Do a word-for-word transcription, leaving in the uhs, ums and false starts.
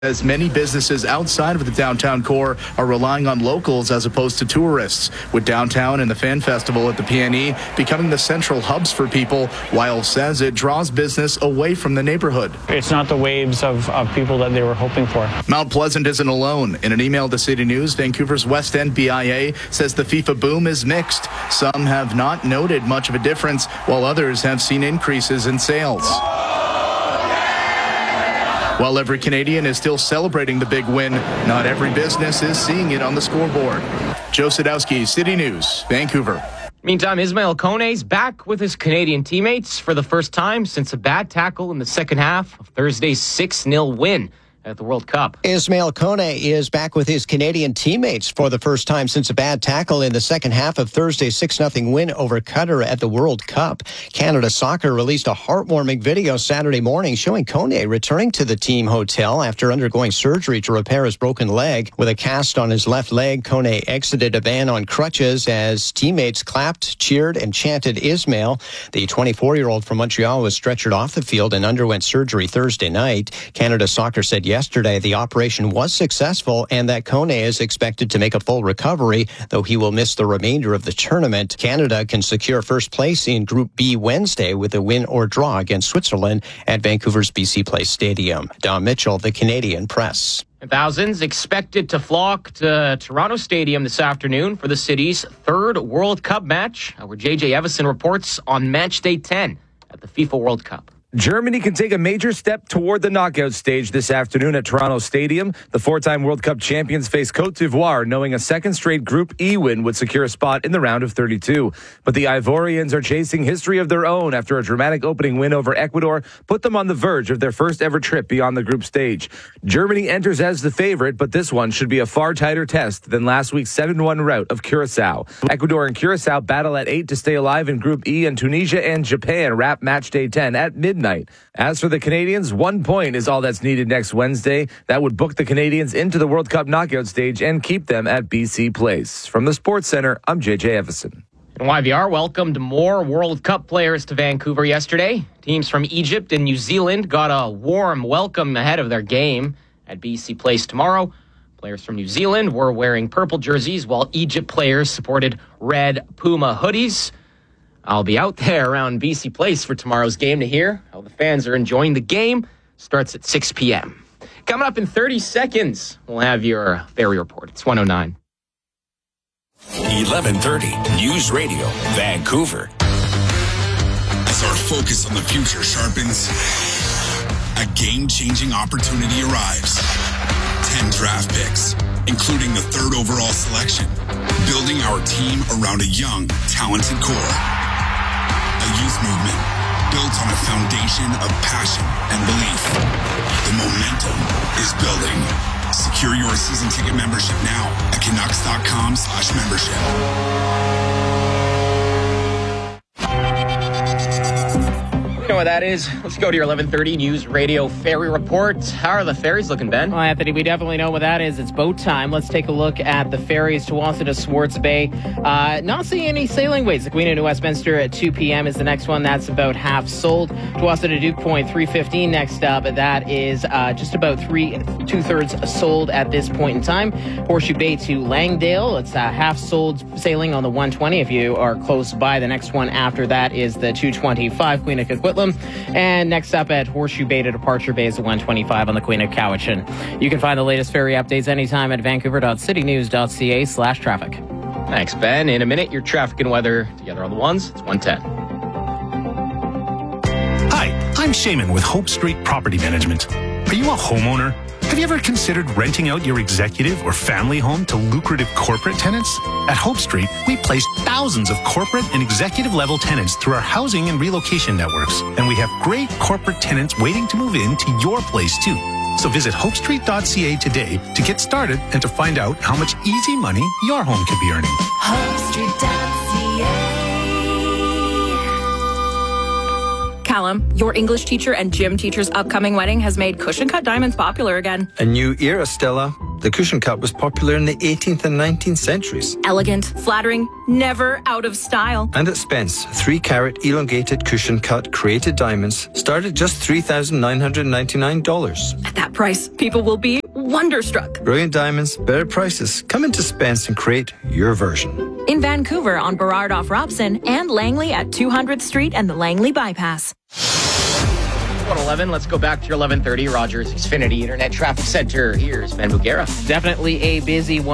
As many businesses outside of the downtown core are relying on locals as opposed to tourists, with downtown and the Fan Festival at the P N E becoming the central hubs for people, Weil says it draws business away from the neighborhood. It's not the waves of, of people that they were hoping for. Mount Pleasant isn't alone. In an email to City News, Vancouver's West End B I A says the FIFA boom is mixed. Some have not noted much of a difference, while others have seen increases in sales. While every Canadian is still celebrating the big win, not every business is seeing it on the scoreboard. Joe Sadowski, City News, Vancouver. Meantime, Ismail Kone's back with his Canadian teammates for the first time since a bad tackle in the second half of Thursday's six nil win at the World Cup. Ismail Kone is back with his Canadian teammates for the first time since a bad tackle in the second half of Thursday's six nothing win over Qatar at the World Cup. Canada Soccer released a heartwarming video Saturday morning showing Kone returning to the team hotel after undergoing surgery to repair his broken leg. With a cast on his left leg, Kone exited a van on crutches as teammates clapped, cheered, and chanted Ismail. The twenty-four-year-old from Montreal was stretchered off the field and underwent surgery Thursday night. Canada Soccer said yesterday the operation was successful and that Kone is expected to make a full recovery, though he will miss the remainder of the tournament. Canada can secure first place in Group B Wednesday with a win or draw against Switzerland at Vancouver's B C Place Stadium. Don Mitchell, the Canadian Press. Thousands expected to flock to Toronto Stadium this afternoon for the city's third World Cup match, where J J Evison reports on match day ten at the FIFA World Cup. Germany can take a major step toward the knockout stage this afternoon at Toronto Stadium. The four-time World Cup champions face Côte d'Ivoire, knowing a second straight Group E win would secure a spot in the round of thirty-two. But the Ivorians are chasing history of their own after a dramatic opening win over Ecuador put them on the verge of their first ever trip beyond the group stage. Germany enters as the favorite, but this one should be a far tighter test than last week's seven one rout of Curaçao. Ecuador and Curaçao battle at eight to stay alive in Group E, and Tunisia and Japan wrap match day ten at midnight. As for the Canadians, one point is all that's needed next Wednesday. That would book the Canadians into the World Cup knockout stage and keep them at B C Place. From the Sports Center, I'm J J Evison. And Y V R welcomed more World Cup players to Vancouver yesterday. Teams from Egypt and New Zealand got a warm welcome ahead of their game at B C Place tomorrow. Players from New Zealand were wearing purple jerseys, while Egypt players supported red Puma hoodies. I'll be out there around B C Place for tomorrow's game to hear how the fans are enjoying the game. Starts at six p.m. Coming up in thirty seconds, we'll have your Ferry Report. It's one oh nine. eleven thirty News Radio, Vancouver. As our focus on the future sharpens, a game-changing opportunity arrives. Ten draft picks, including the third overall selection. Building our team around a young, talented core. A youth movement built on a foundation of passion and belief. The momentum is building. Secure your season ticket membership now at Canucks.com slash membership. You know what that is? Let's go to your eleven thirty News Radio Ferry Report. How are the ferries looking, Ben? Well, Anthony, we definitely know what that is. It's boat time. Let's take a look at the ferries to Wassana Swartz Bay. Uh, not seeing any sailing ways. The Queen of New Westminster at two p.m. is the next one. That's about half sold. To Wassana Duke Point, three fifteen next up. That is uh, just about three, two-thirds sold at this point in time. Horseshoe Bay to Langdale. It's uh, half sold sailing on the one twenty if you are close by. The next one after that is the two twenty-five Queen of Coquitlam. And next up at Horseshoe Bay to Departure Bay is the one twenty-five on the Queen of Cowichan. You can find the latest ferry updates anytime at vancouver.citynews.ca slash traffic. Thanks, Ben. In a minute, your traffic and weather together on the ones. It's one ten. Hi, I'm Shaman with Hope Street Property Management. Are you a homeowner? Have you ever considered renting out your executive or family home to lucrative corporate tenants? At Hope Street, we place thousands of corporate and executive level tenants through our housing and relocation networks. And we have great corporate tenants waiting to move in to your place too. So visit hope street dot c a today to get started and to find out how much easy money your home could be earning. hope street dot c a Callum, your English teacher and gym teacher's upcoming wedding has made cushion cut diamonds popular again. A new era, Stella. The cushion cut was popular in the eighteenth and nineteenth centuries. Elegant, flattering, never out of style. And at Spence, three carat elongated cushion cut created diamonds start at just three thousand nine hundred ninety-nine dollars. At that price, people will be wonderstruck. Brilliant diamonds, better prices. Come into Spence and create your version. In Vancouver on Burrard off Robson and Langley at two hundredth Street and the Langley Bypass. one eleven, let's go back to your eleven thirty Rogers Xfinity Internet Traffic Center. Here's Ben Bugera. Definitely a busy one.